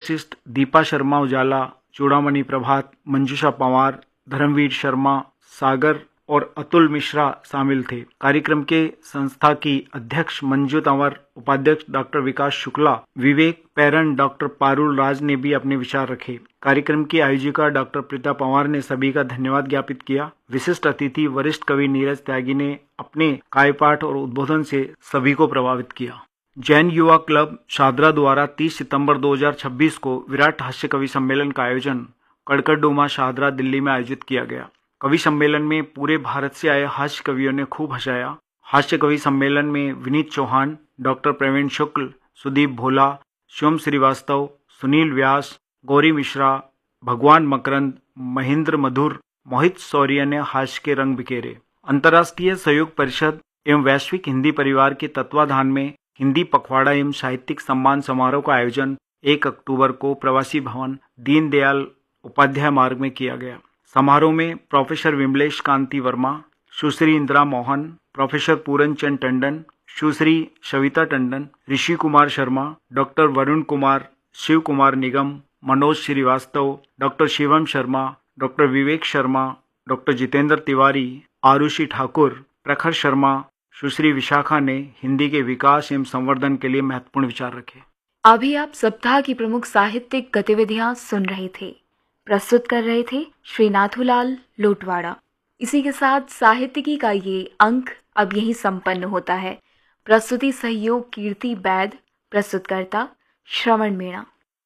वशिष्ठ, दीपा शर्मा उजाला, चूड़ामणि प्रभात, मंजुषा पंवार, धर्मवीर शर्मा, सागर और अतुल मिश्रा शामिल थे। कार्यक्रम के संस्था की अध्यक्ष मंजू तंवर, उपाध्यक्ष डॉक्टर विकास शुक्ला, विवेक पैरन, डॉक्टर पारुल राज ने भी अपने विचार रखे। कार्यक्रम की आयोजिका डॉक्टर प्रीता पंवार ने सभी का धन्यवाद ज्ञापित किया। विशिष्ट अतिथि वरिष्ठ कवि नीरज त्यागी ने अपने काव्यपाठ और उद्बोधन से सभी को प्रभावित किया। जैन युवा क्लब शादरा द्वारा 30 सितंबर 2026 को विराट हास्य कवि सम्मेलन का आयोजन कड़कड़डूमा शादरा दिल्ली में आयोजित किया गया। कवि सम्मेलन में पूरे भारत से आए हास्य कवियों ने खूब हंसाया। हास्य कवि सम्मेलन में विनीत चौहान, डॉक्टर प्रवीण शुक्ल, सुदीप भोला, शिवम श्रीवास्तव, सुनील व्यास, गौरी मिश्रा, भगवान मकरंद, महेंद्र मधुर, मोहित शौर्य ने हास्य के रंग बिखेरे। अंतर्राष्ट्रीय सहयोग परिषद एवं वैश्विक हिंदी परिवार के तत्वाधान में हिंदी पखवाड़ा एवं साहित्यिक सम्मान समारोह का आयोजन 1 अक्टूबर को प्रवासी भवन दीनदयाल उपाध्याय मार्ग में किया गया। समारोह में प्रोफेसर विमलेश कांति वर्मा, सुश्री इंदिरा मोहन, प्रोफेसर पूरन चंद टंडन, सुश्री शविता टंडन, ऋषि कुमार शर्मा, डॉक्टर वरुण कुमार, शिव कुमार निगम, Manoj Srivastava, doctor Shivam Sharma, doctor Vivek Sharma, doctor Jitendra Tiwari, Arushi Thakur, प्रखर शर्मा, सुश्री विशाखा ने हिंदी के विकास एवं संवर्धन के लिए महत्वपूर्ण विचार रखे। अभी आप सप्ताह की प्रमुख साहित्यिक गतिविधियां सुन रहे थे। प्रस्तुत कर रहे थे श्री नाथूलाल लोटवाड़ा। इसी के साथ साहित्यिकी का ये अंक अब यहीं संपन्न होता है। प्रस्तुति सहयोग कीर्ति बैद, प्रस्तुतकर्ता श्रवण मीणा।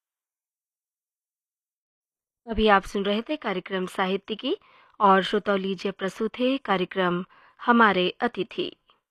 अभी आप सुन रहे थे कार्यक्रम साहित्यिकी और श्रोताओं लीजिए प्रस्तुत है कार्यक्रम हमारे अतिथि।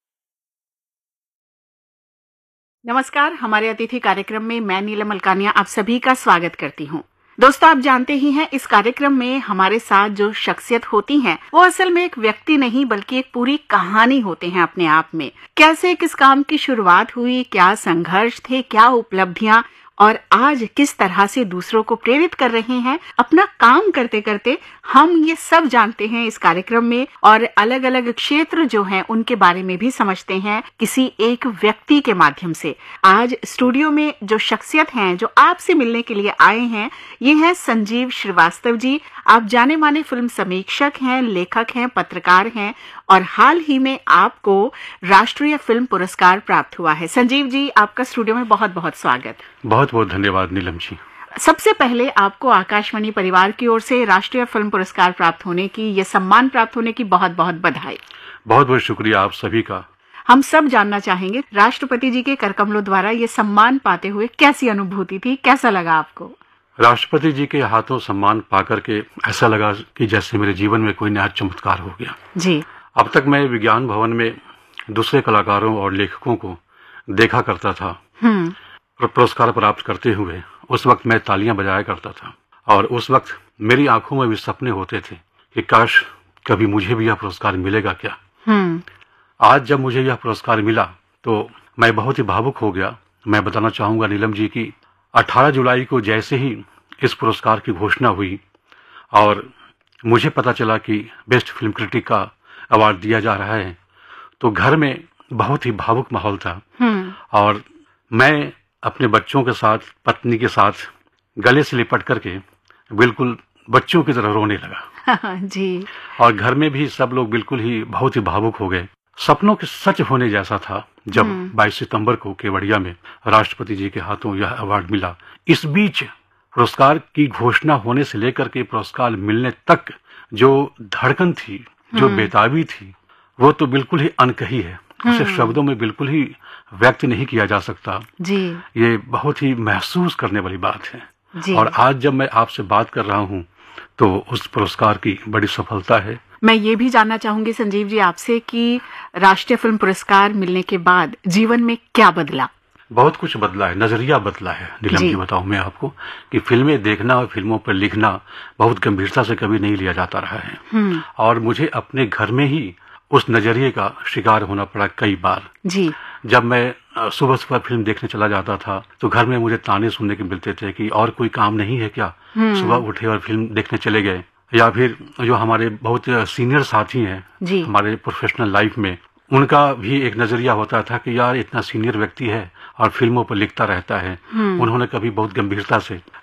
नमस्कार, हमारे अतिथि कार्यक्रम में मैं नीलम मलकानिया आप सभी का स्वागत करती हूँ। दोस्तों, आप जानते ही हैं इस कार्यक्रम में हमारे साथ जो शख्सियत होती हैं वो असल में एक व्यक्ति नहीं बल्कि एक पूरी कहानी होते हैं अपने आप में। कैसे किस काम की शुरुआत हुई, क्या संघर्ष थे, क्या उपलब्धियां और आज किस तरह से दूसरों को प्रेरित कर रहे हैं अपना काम करते करते, हम ये सब जानते हैं इस कार्यक्रम में। और अलग अलग क्षेत्र जो हैं उनके बारे में भी समझते हैं किसी एक व्यक्ति के माध्यम से। आज स्टूडियो में जो शख्सियत हैं जो आपसे मिलने के लिए आए हैं ये हैं संजीव श्रीवास्तव जी। आप जाने माने फिल्म समीक्षक हैं, लेखक हैं, पत्रकार हैं और हाल ही में आपको राष्ट्रीय फिल्म पुरस्कार प्राप्त हुआ है। संजीव जी, आपका स्टूडियो में बहुत बहुत स्वागत। बहुत बहुत धन्यवाद नीलम जी। सबसे पहले आपको आकाशवाणी परिवार की ओर से राष्ट्रीय फिल्म पुरस्कार प्राप्त होने की, ये सम्मान प्राप्त होने की बहुत बहुत बधाई। बहुत बहुत शुक्रिया आप सभी का। हम सब जानना चाहेंगे राष्ट्रपति जी के करकमलों द्वारा ये सम्मान पाते हुए कैसी अनुभूति थी, कैसा लगा आपको? राष्ट्रपति जी के हाथों सम्मान पाकर के ऐसा लगा कि जैसे मेरे जीवन में कोई नया चमत्कार हो गया जी। अब तक मैं विज्ञान भवन में दूसरे कलाकारों और लेखकों को देखा करता था पुरस्कार प्राप्त करते हुए। उस वक्त मैं तालियां बजाया करता था और उस वक्त मेरी आंखों में भी सपने होते थे कि काश कभी मुझे भी यह पुरस्कार मिलेगा क्या। आज जब मुझे यह पुरस्कार मिला तो मैं बहुत ही भावुक हो गया। मैं बताना चाहूंगा नीलम जी की 18 जुलाई को जैसे ही इस पुरस्कार की घोषणा हुई और मुझे पता चला कि बेस्ट फिल्म क्रिटिक का अवार्ड दिया जा रहा है तो घर में बहुत ही भावुक माहौल था और मैं अपने बच्चों के साथ, पत्नी के साथ गले से लिपट करके बिल्कुल बच्चों की तरह रोने लगा जी। और घर में भी सब लोग बिल्कुल ही बहुत ही भावुक हो गए। सपनों के सच होने जैसा था जब 22 सितंबर को केवड़िया में राष्ट्रपति जी के हाथों यह अवार्ड मिला। इस बीच पुरस्कार की घोषणा होने से लेकर के पुरस्कार मिलने तक जो धड़कन थी, जो बेताबी थी, वो तो बिल्कुल ही अनकही है। उसे शब्दों में बिल्कुल ही व्यक्त नहीं किया जा सकता जी। ये बहुत ही महसूस करने वाली बात है जी। और आज जब मैं आपसे बात कर रहा हूँ तो उस पुरस्कार की बड़ी सफलता है। मैं ये भी जानना चाहूंगी संजीव जी आपसे कि राष्ट्रीय फिल्म पुरस्कार मिलने के बाद जीवन में क्या बदला? बहुत कुछ बदला है, नजरिया बदला है नीलम जी। बताऊं मैं आपको कि फिल्में देखना और फिल्मों पर लिखना बहुत गंभीरता से कभी नहीं लिया जाता रहा है और मुझे अपने घर में ही उस नजरिए का शिकार होना पड़ा कई बार जी। जब मैं सुबह सुबह फिल्म देखने चला जाता था तो घर में मुझे ताने सुनने के मिलते थे कि और कोई काम नहीं है क्या, सुबह उठे और फिल्म देखने चले गए। या फिर जो हमारे बहुत सीनियर साथी हैं हमारे प्रोफेशनल लाइफ में, उनका भी एक नजरिया होता था कि यार इतना सीनियर व्यक्ति है और फिल्मों पर लिखता रहता है। उन्होंने कभी बहुत गंभीरता से